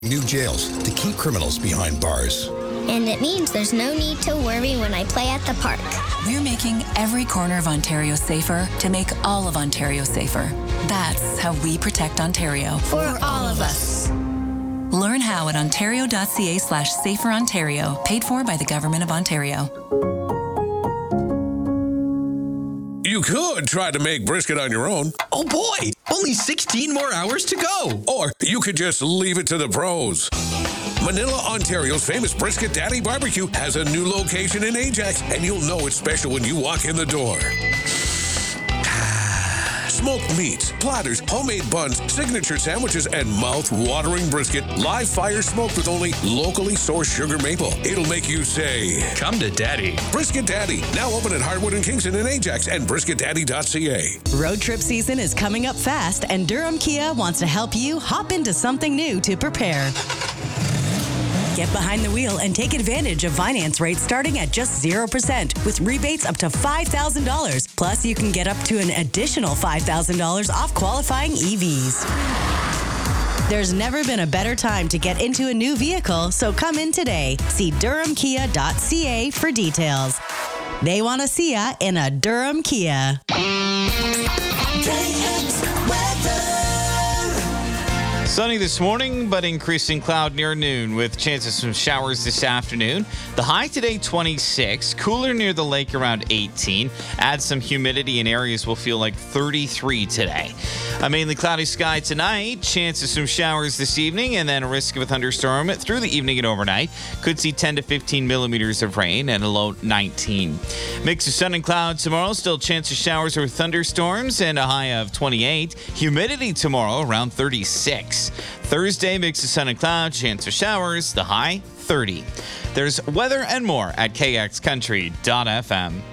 New jails to keep criminals behind bars. And it means there's no need to worry when I play at the park. We're making every corner of Ontario safer to make all of Ontario safer. That's how we protect Ontario. For all of us. Learn how at ontario.ca/saferontario, paid for by the Government of Ontario. You could try to make brisket on your own. Oh boy, only 16 more hours to go. Or you could just leave it to the pros. Manila, Ontario's famous Brisket Daddy Barbecue has a new location in Ajax, and you'll know it's special when you walk in the door. Smoked meats, platters, homemade buns, signature sandwiches, and mouth-watering brisket. Live fire smoked with only locally sourced sugar maple. It'll make you say, "Come to Daddy." Brisket Daddy, now open at Hardwood and Kingston in Ajax and brisketdaddy.ca. Road trip season is coming up fast, and Durham Kia wants to help you hop into something new to prepare. Get behind the wheel and take advantage of finance rates starting at just 0% with rebates up to $5,000. Plus, you can get up to an additional $5,000 off qualifying EVs. There's never been a better time to get into a new vehicle, so come in today. See durhamkia.ca for details. They want to see ya in a Durham Kia. Sunny this morning, but increasing cloud near noon with chances of some showers this afternoon. The high today, 26. Cooler near the lake around 18. Add some humidity in areas will feel like 33 today. A mainly cloudy sky tonight. Chances of some showers this evening and then a risk of a thunderstorm through the evening and overnight. Could see 10 to 15 millimeters of rain and a low 19. Mix of sun and clouds tomorrow. Still chance of showers or thunderstorms and a high of 28. Humidity tomorrow around 36. Thursday, mix of sun and cloud, chance of showers, the high 30. There's weather and more at kxcountry.fm.